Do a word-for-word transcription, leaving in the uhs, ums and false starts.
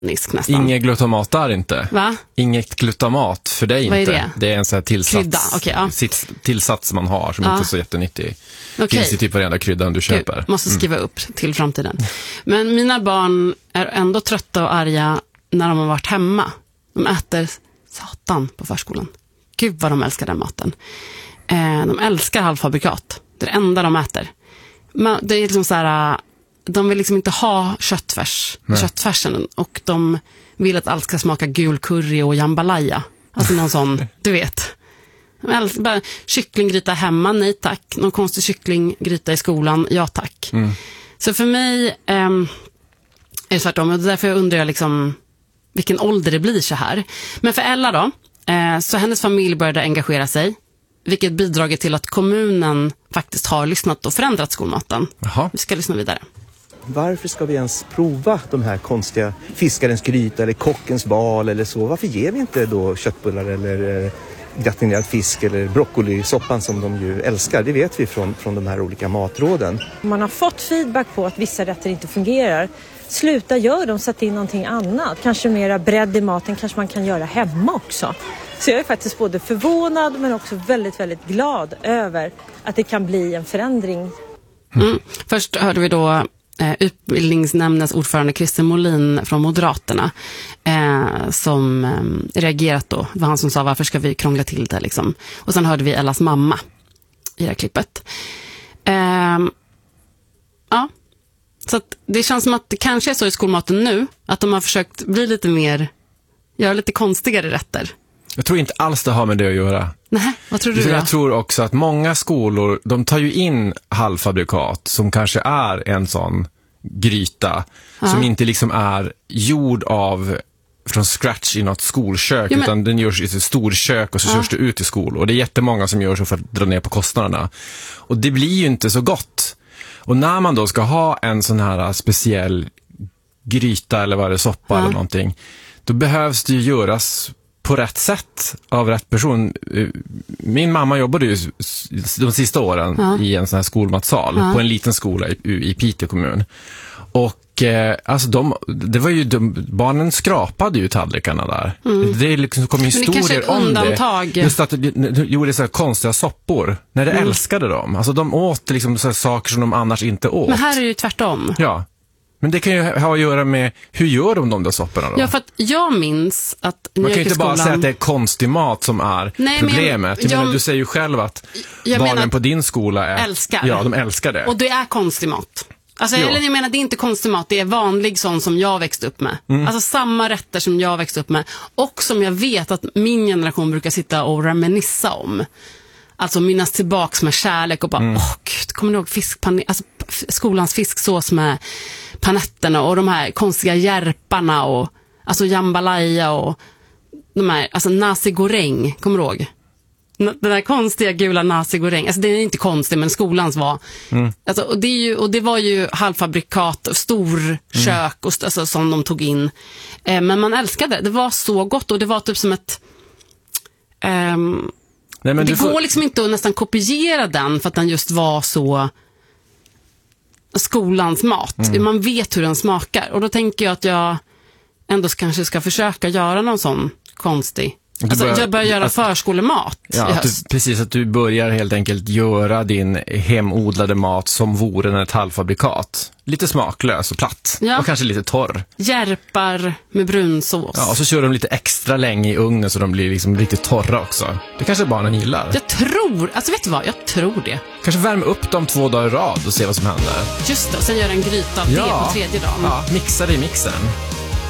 nästan. Inget glutamat där inte. Va? Inget glutamat för dig Vad inte. Är det? det är en sån här tillsats, okay, ja. tillsats man har som ja. inte är så jättenyttig. Okay. Finns i typ varenda kryddan du köper. Gud, måste skriva mm. upp till framtiden. Men mina barn är ändå trötta och arga när de har varit hemma. De äter satan på förskolan. Gud vad de älskar den maten. Eh, de älskar halvfabrikat. Det är det enda de äter. Men det är liksom så här, de vill liksom inte ha köttfärs, köttfärsen, och de vill att allt ska smaka gul curry och jambalaya. Alltså någon sån, du vet. De älskar bara kycklinggryta hemma, nej tack. Någon konstig kycklinggryta i skolan, ja tack. Mm. Så för mig eh, är det tvärtom, och därför undrar jag liksom vilken ålder det blir så här. Men för Ella då, eh, så hennes familj började engagera sig, vilket bidragit till att kommunen faktiskt har lyssnat och förändrat skolmaten. Jaha. Vi ska lyssna vidare. Varför ska vi ens prova de här konstiga fiskarens gryta eller kockens bal eller så? Varför ger vi inte då köttbullar eller eh, gratinerad fisk eller broccolisoppan som de ju älskar? Det vet vi från, från de här olika matråden. Man har fått feedback på att vissa rätter inte fungerar. Sluta gör dem, sätt in någonting annat. Kanske mera bredd i maten, kanske man kan göra hemma också. Så jag är faktiskt både förvånad men också väldigt, väldigt glad över att det kan bli en förändring. Mm. Först hörde vi då eh, utbildningsnämndens ordförande Christer Molin från Moderaterna eh, som eh, reagerat då. Det var han som sa, varför ska vi krångla till det liksom. Och sen hörde vi Ellas mamma i det här klippet. Eh, ja, så att det känns som att det kanske är så i skolmaten nu att de har försökt bli lite mer, göra lite konstigare rätter. Jag tror inte alls det har med det att göra. Nej, vad tror du då? Jag tror också att många skolor, de tar ju in halvfabrikat som kanske är en sån gryta ja. som inte liksom är gjord av från scratch i något skolkök, jo, men... utan den görs i ett storkök och så ja. körs det ut i skolor. Och det är jättemånga som gör så för att dra ner på kostnaderna. Och det blir ju inte så gott. Och när man då ska ha en sån här speciell gryta eller vad det är, soppa ja. eller någonting, då behövs det ju göras på rätt sätt av rätt person. Min mamma jobbade ju de sista åren ja. i en sån här skolmatsal ja. på en liten skola i, i Piteå kommun. Och eh, alltså de, det var ju de, barnen skrapade ju tallrikarna där. Mm. Det liksom kom historier om undantag. det. Just att de gjorde så här konstiga soppor när de mm. älskade dem. Alltså de åt liksom så här saker som de annars inte åt. Men här är det ju tvärtom. Ja. Men det kan ju ha att göra med, hur gör de de där sopporna då? Ja, för att jag minns att man kan ju inte skolan... bara säga att det är konstig mat som är Nej, problemet. Jag, jag, jag menar, du säger ju själv att barnen på din skola är, älskar. Ja, de älskar det. Och det är konstig mat. Alltså, eller jag menar, det är inte konstig mat, det är vanlig sån som jag växte upp med. Mm. Alltså samma rätter som jag växte upp med. Och som jag vet att min generation brukar sitta och reminissa om. Alltså minnas tillbaks med kärlek och bara, åh mm. oh, gud, kommer du ihåg fiskpan- alltså, skolans fisksås med panetterna och de här konstiga järparna och alltså jambalaya och de här, alltså nasi goreng, kommer du ihåg? Den där konstiga gula nasi goreng, alltså det är inte konstigt, men skolans var mm. alltså, och, det är ju, och det var ju halvfabrikat och stor kök mm. och, alltså, som de tog in eh, men man älskade det, det var så gott och det var typ som ett ehm, Nej, men det får... går liksom inte att nästan kopiera den för att den just var så skolans mat. Mm. Man vet hur den smakar. Och då tänker jag att jag ändå kanske ska försöka göra någon sån konstig. Alltså börjar, jag börjar göra att, förskolemat ja, att du, precis, att du börjar helt enkelt göra din hemodlade mat som vore ett halvfabrikat. Lite smaklös och platt. Ja. Och kanske lite torr. Järpar med brunsås. Ja, och så kör de lite extra länge i ugnen så de blir liksom riktigt torra också. Det kanske barnen gillar. Jag tror, alltså vet du vad, jag tror det. Kanske värma upp dem två dagar i rad och se vad som händer. Just det, och sen göra en gryta av ja. det på tredje dagen. Ja, mixa det i mixen.